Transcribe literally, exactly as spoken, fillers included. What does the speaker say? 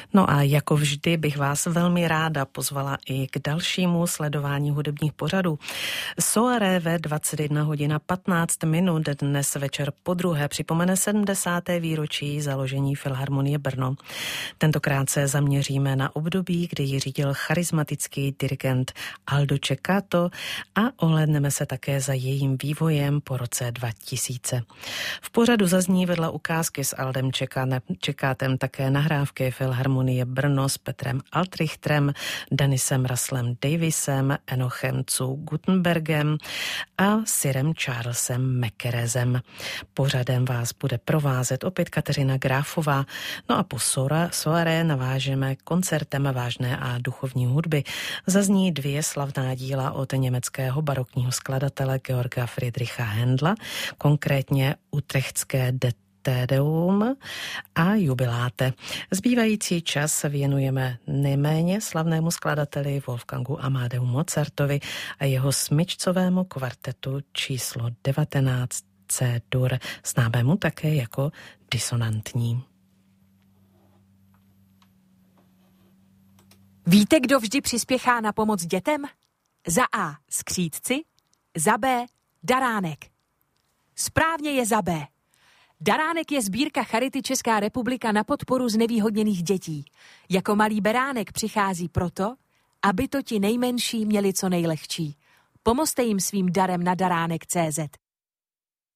No a jako vždy bych vás velmi ráda pozvala i k dalšímu sledování hudebních pořadů. Soirée ve dvacet jedna hodin patnáct minut dnes večer podruhé připomene sedmdesáté výročí založení Filharmonie Brno. Tentokrát se zaměříme na období, kdy ji řídil charismatický dirigent Aldo Ceccato a ohlédneme se také za jejím vývojem po roce dva tisíce. V pořadu zazní vedle ukázky s Aldem Ceccatem také nahrávky Filharmonie Brno s Petrem Altrichterem, Denisem Russellem Davisem, Enochem Cu Gutenbergem a Sirem Charlesem Mackerezem. Pořadem vás bude provázet opět Kateřina Gráfová. No a po soirée navážeme koncertem vážné a duchovní hudby. Zazní dvě slavná díla od německého barokního skladatele Georga Friedricha Händla, konkrétně utrechtské Det Te Deum a Jubiláte. Zbývající čas věnujeme nejméně slavnému skladateli Wolfgangu Amadeu Mozartovi a jeho smyčcovému kvartetu číslo devatenáct C-dur, známému také jako disonantní. Víte, kdo vždy přispěchá na pomoc dětem? Za A. skřídci, za B. daránek. Správně je za B. Daránek je sbírka Charity Česká republika na podporu znevýhodněných dětí. Jako malý beránek přichází proto, aby to ti nejmenší měli co nejlehčí. Pomozte jim svým darem na daránek tečka cé zet.